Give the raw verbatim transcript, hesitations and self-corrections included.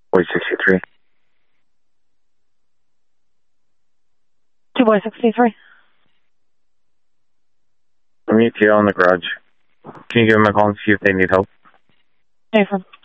Boy sixty-three. Two boy sixty-three. I'm E T L in the garage. Can you give them a call and see if they need help? Affirm.